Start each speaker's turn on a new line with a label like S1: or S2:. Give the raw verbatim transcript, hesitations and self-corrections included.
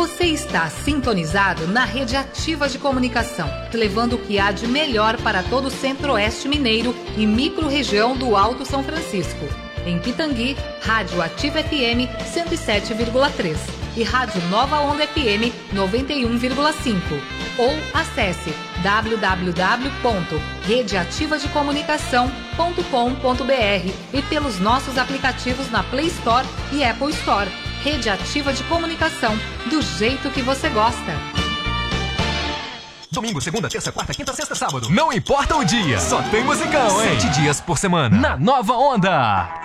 S1: Você está sintonizado na Rede Ativa de Comunicação, levando o que há de melhor para todo o Centro-Oeste Mineiro e micro-região do Alto São Francisco. Em Pitangui, Rádio Ativa F M cento e sete vírgula três e Rádio Nova Onda F M noventa e um vírgula cinco. Ou acesse w w w ponto rede ativa de comunicação ponto com ponto b r e pelos nossos aplicativos na Play Store e Apple Store. Rede Ativa de Comunicação, do jeito que você gosta.
S2: Domingo, segunda, terça, quarta, quinta, sexta, sábado. Não importa o dia, só tem musicão, hein? Sete dias por semana, na Nova Onda.